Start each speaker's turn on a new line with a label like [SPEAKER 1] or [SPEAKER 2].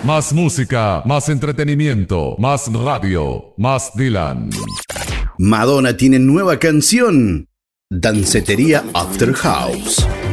[SPEAKER 1] Más música, más entretenimiento, más radio, más Dylan.
[SPEAKER 2] Madonna tiene nueva canción, Dancetería After House.